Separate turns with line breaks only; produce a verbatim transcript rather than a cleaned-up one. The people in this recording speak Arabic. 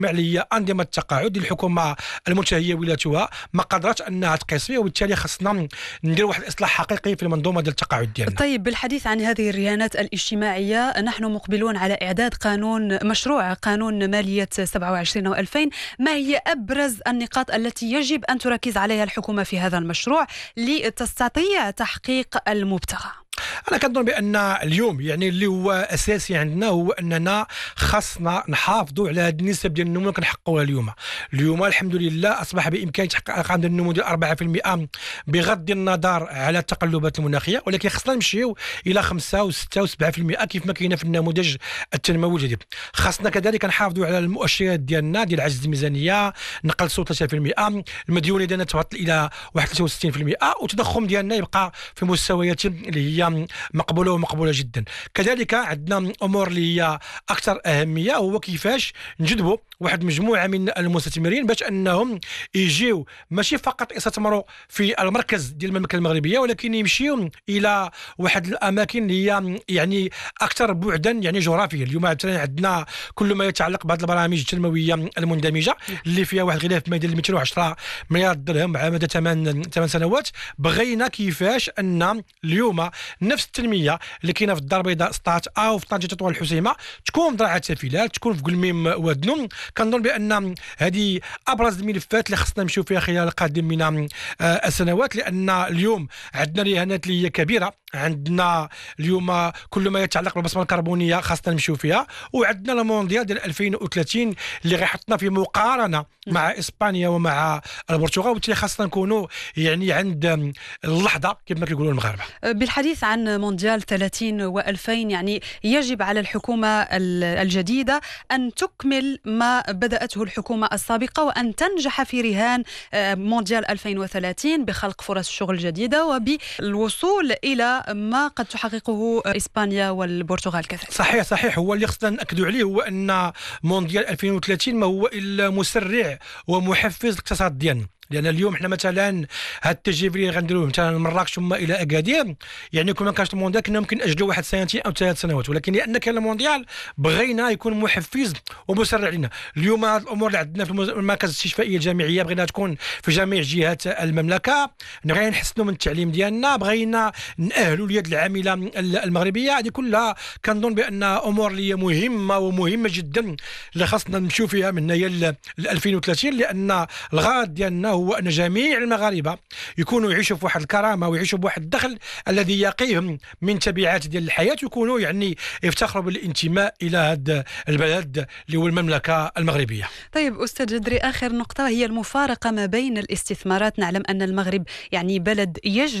مع اللي هي انظمه التقاعد الحكومه المنتهيه ولايتها ما قدرت انها تقيس فيه، وبالتالي خصنا ندير واحد الاصلاح حقيقي في المنظومه ديال التقاعد ديالنا.
طيب، بالحديث عن هذه الرهانات الاجتماعيه، نحن مقبلون على اعداد قانون مشروع قانون ماليه سبعة وعشرين وألفين. ما هي ابرز النقاط التي يجب ان تركز عليها الحكومه في هذا المشروع لتستطيع تحقيق المبتغى؟
انا كنظن بان اليوم يعني اللي هو اساسي عندنا هو اننا خاصنا نحافظوا على هذه النسب ديال النمو اللي كنحققوها اليوم. اليوم الحمد لله اصبح بامكان تحقيق ارقام ديال النمو ديال أربعة بالمئة بغض النظر على التقلبات المناخيه، ولكن خاصنا نمشيو الى خمسة وستة وسبعة بالمئة كيف ما كاينه في النموذج التنموي الجديد. خاصنا كذلك نحافظوا على المؤشرات ديالنا ديال عجز الميزانيه، نقل الصوت ثلاثة بالمئة، المديونيه ديالنا تهبط الى واحد ثلاثة وستين بالمئة، والتضخم ديالنا يبقى في مستويات اللي هي مقبوله ومقبوله جدا. كذلك عندنا امور اللي هي اكثر اهميه، هو كيفاش نجذبوا واحد مجموعه من المستثمرين باش انهم يجيو ماشي فقط يستثمروا في المركز ديال المملكه المغربيه، ولكن يمشيو الى واحد الاماكن اللي هي يعني اكثر بعدا يعني جغرافيا. اليوم مثلا عندنا كل ما يتعلق بهذه البرامج التنمويه المندمجه اللي فيها واحد الغلاف مالي ديال مئتين وعشرة مليار درهم على مدى ثمان ثمان سنوات. بغينا كيفاش ان اليوم نفس التنميه اللي كاينه في الدار البيضاء سطات او في طنجه تطوان الحسيمه تكون في ضرعه سفيلات، تكون في قلميم وادنم. كنظن بان هذه ابرز الملفات اللي خصنا نمشيو فيها خلال القادم من السنوات، لان اليوم عندنا رهانات اللي هي كبيره. عندنا اليوم كل ما يتعلق بالبصمه الكربونيه خاصنا نمشيو فيها، وعندنا المونديال ديال ألفين وثلاثين اللي غيحطنا في مقارنه مع اسبانيا ومع البرتغال، وبالتالي خاصنا نكونوا يعني عند اللحظه كما كيقولوا المغاربه.
بالحديث عن مونديال ثلاثين وألفين، يعني يجب على الحكومه الجديده ان تكمل ما بدأته الحكومه السابقه وان تنجح في رهان مونديال ألفين وثلاثين بخلق فرص شغل جديده وبالوصول الى ما قد تحققه اسبانيا والبرتغال كذلك.
صحيح صحيح هو اللي خصنا ناكدوا عليه هو ان مونديال ألفين وثلاثين ما هو الا مسرع ومحفز الاقتصاد ديالنا. لان اليوم حنا مثلا هاد التجربه اللي غنديروه مثلا مراكش ثم الى اكادير، يعني كون ما كانش المونديال كنا ممكن ناجلوا واحد سنتين او ثلاث سنوات، ولكن لان كان المونديال بغينا يكون محفز ومسرع لنا. اليوم هاد الامور اللي عندنا في المركز الاستشفائيه الجامعيه بغينا تكون في جميع جهات المملكه، بغينا نحسنوا من التعليم ديالنا، بغينا ناهلوا اليد العامله المغربيه. هذه كلها كنظن بان امور اللي هي مهمه ومهمه جدا اللي خاصنا نمشيو فيها من هي ل ألفين وثلاثين، لان الغرض ديالنا هو أن جميع المغاربة يكونوا يعيشوا في واحد الكرامة ويعيشوا بواحد الدخل الذي يقيهم من تبعات ديال الحياة، ويكونوا يعني يفتخروا بالانتماء إلى هذا البلد اللي هو المملكة المغربية.
طيب أستاذ جدري، آخر نقطة هي المفارقة ما بين الاستثمارات. نعلم أن المغرب يعني بلد يجذب